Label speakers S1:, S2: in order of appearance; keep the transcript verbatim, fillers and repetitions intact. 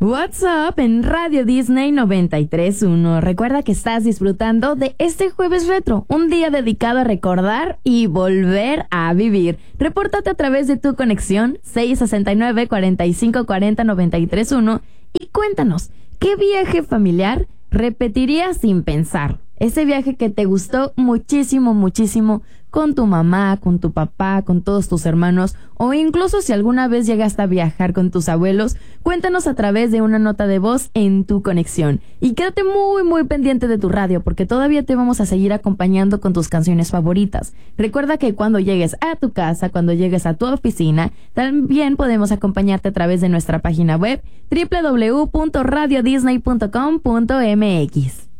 S1: What's Up en Radio Disney noventa y tres punto uno. Recuerda que estás disfrutando de este jueves retro, un día dedicado a recordar y volver a vivir. Repórtate a través de tu conexión seis sesenta y nueve, cuarenta y cinco cuarenta, noventa y tres punto uno y cuéntanos, ¿qué viaje familiar repetirías sin pensar? Ese viaje que te gustó muchísimo, muchísimo, con tu mamá, con tu papá, con todos tus hermanos, o incluso si alguna vez llegaste a viajar con tus abuelos, cuéntanos a través de una nota de voz en tu conexión. Y quédate muy, muy pendiente de tu radio, porque todavía te vamos a seguir acompañando con tus canciones favoritas. Recuerda que cuando llegues a tu casa, cuando llegues a tu oficina, también podemos acompañarte a través de nuestra página web doble u doble u doble u punto radio disney punto com punto m x.